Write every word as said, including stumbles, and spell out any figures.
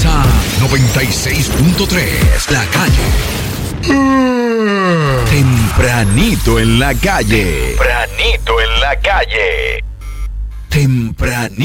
Salsa noventa y seis punto tres. La Calle. Tempranito en la calle. Tempranito en la calle. Tempranito.